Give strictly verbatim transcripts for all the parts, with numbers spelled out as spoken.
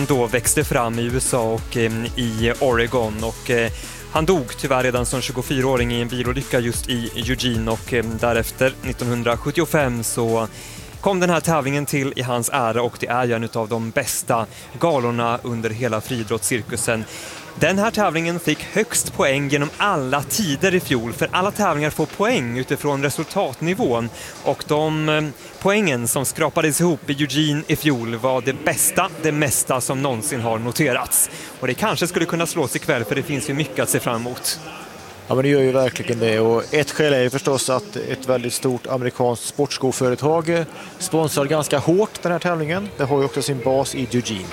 som då växte fram i U S A och i Oregon, och han dog tyvärr redan som tjugofyraåring i en bilolycka just i Eugene, och därefter nittonhundrasjuttiofem så kom den här tävlingen till i hans ära, och det är ju en av de bästa galorna under hela friidrottscirkusen. Den här tävlingen fick högst poäng genom alla tider i fjol, för alla tävlingar får poäng utifrån resultatnivån, och de poängen som skrapades ihop i Eugene i fjol var det bästa, det mesta som någonsin har noterats. Och det kanske skulle kunna slås ikväll, för det finns ju mycket att se fram emot. Ja, men det gör ju verkligen det, och ett skäl är ju förstås att ett väldigt stort amerikanskt sportskoföretag sponsrar ganska hårt den här tävlingen. Det har ju också sin bas i Eugene.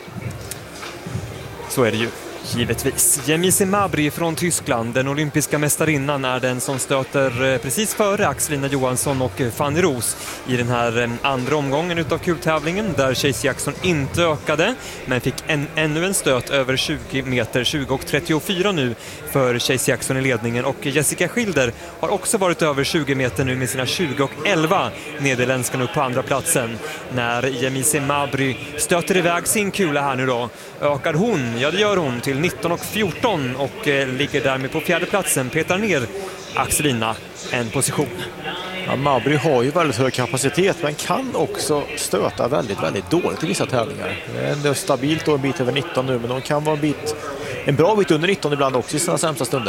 Så är det ju. Givetvis. Yemisi Mabry från Tyskland, den olympiska mästarinnan, är den som stöter precis före Axelina Johansson och Fanny Roos i den här andra omgången utav kultävlingen, där Chase Jackson inte ökade men fick en, ännu en stöt över tjugo meter, tjugo och trettiofyra nu för Chase Jackson i ledningen, och Jessica Schilder har också varit över tjugo meter nu med sina tjugo och elva, nederländskan upp på andra platsen. När Yemisi Mabry stöter iväg sin kula här nu då, ökar hon, ja det gör hon, till nitton och fjorton och eh, ligger därmed på fjärde platsen, petar ner Axelina en position. Ja, Mabry har ju väldigt hög kapacitet, men kan också stöta väldigt, väldigt dåligt i vissa tävlingar. Det är stabilt och en bit över nitton nu, men de kan vara en, bit, en bra bit under nitton ibland också i sina sämsta stunder.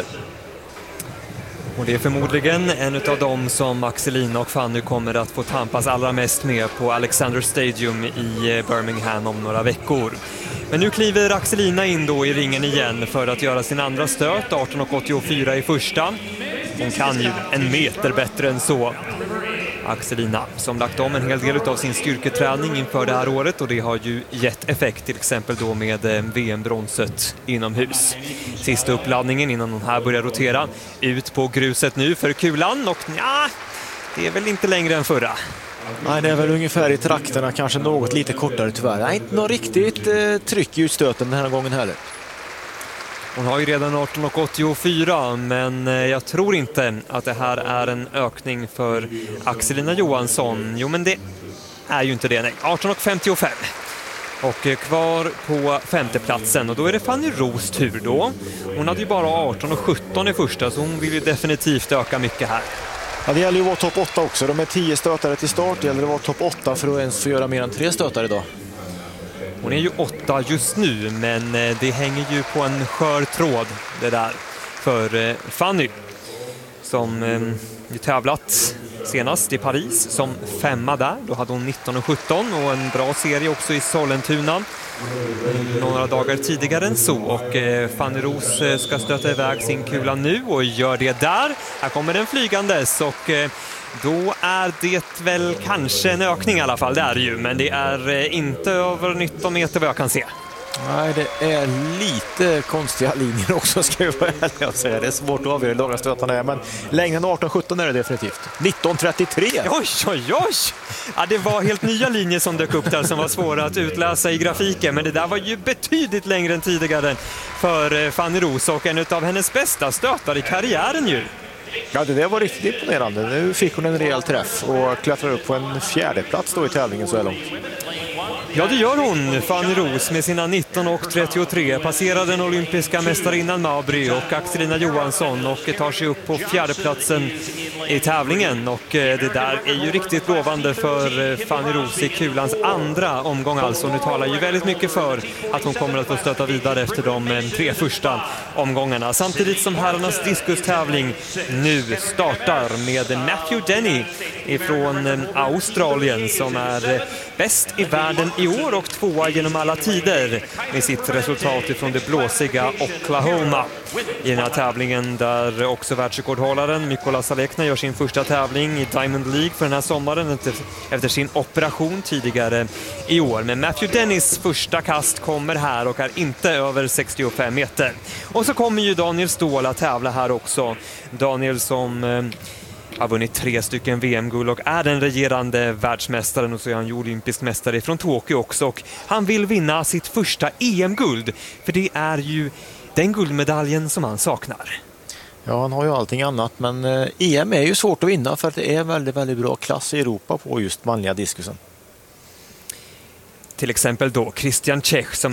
Och det är förmodligen en av dem som Axelina och Fanny kommer att få tampas allra mest med på Alexander Stadium i Birmingham om några veckor. Men nu kliver Axelina in då i ringen igen för att göra sin andra stöt, arton och åttiofyra i första. Hon kan ju en meter bättre än så. Axelina som lagt om en hel del av sin styrketräning inför det här året, och det har ju gett effekt, till exempel då med V M-bronset inomhus. Sista uppladdningen innan den här börjar rotera ut på gruset nu för kulan, och ja, det är väl inte längre än förra. Nej, det är väl ungefär i trakterna, kanske något lite kortare tyvärr. Nej, inte något riktigt eh, tryck i utstöten den här gången heller. Hon har ju redan arton och åttiofyra, men jag tror inte att det här är en ökning för Axelina Johansson. Jo, men det är ju inte det, nej. arton och femtiofem. Och kvar på femteplatsen, och då är det Fanny Roos tur då. Hon hade ju bara arton och sjutton i första, så hon vill ju definitivt öka mycket här. Ja, det gäller ju att vara topp åtta också. De är tio stötare till start. Det gäller att vara topp åtta för att ens få göra mer än tre stötare idag. Hon är ju åtta just nu, men det hänger ju på en skör tråd det där för Fanny, som ju tävlat senast i Paris som femma där. Då hade hon nitton och sjutton och en bra serie också i Sollentuna några dagar tidigare än så. Och Fanny Roos ska stöta iväg sin kula nu och gör det där. Här kommer den flygandes, och då är det väl kanske en ökning i alla fall, det är det ju. Men det är inte över nitton meter vad jag kan se. Nej, det är lite konstiga linjer också, ska jag vara ärlig och säga. Det är svårt att avgöra hur långa stötarna är, men längre än arton sjutton är det definitivt. nitton trettiotre! Oj, oj, oj! Ja, det var helt nya linjer som dök upp där som var svåra att utläsa i grafiken, men det där var ju betydligt längre än tidigare för Fanny Roos, och en av hennes bästa stötar i karriären ju. Ja, det där var riktigt imponerande. Nu fick hon en rejäl träff och klättrar upp på en fjärde plats då i tävlingen så här långt. Ja, det gör hon, Fanny Roos, med sina nitton och trettiotre. Passerar den olympiska mästarinnan Mabry och Axelina Johansson och tar sig upp på fjärdeplatsen i tävlingen. Och det där är ju riktigt lovande för Fanny Roos i kulans andra omgång. Alltså, nu talar ju väldigt mycket för att hon kommer att få stöta vidare efter de tre första omgångarna. Samtidigt som herrarnas diskustävling nu startar med Matthew Denny ifrån Australien, som är bäst i världen i år och tvåa genom alla tider med sitt resultat ifrån det blåsiga Oklahoma. I den här tävlingen där också världsrekordhållaren Mikola Salekna gör sin första tävling i Diamond League för den här sommaren efter, efter sin operation tidigare i år. Men Matthew Dennys första kast kommer här och är inte över sextiofem meter. Och så kommer ju Daniel Ståhl att tävla här också. Daniel som Eh, har vunnit tre stycken V M-guld och är den regerande världsmästaren, och så är han ju olympisk mästare från Tokyo också. Och han vill vinna sitt första E M-guld, för det är ju den guldmedaljen som han saknar. Ja, han har ju allting annat, men eh, E M är ju svårt att vinna för att det är väldigt, väldigt bra klass i Europa på just manliga diskusen. Till exempel då Christian Czech som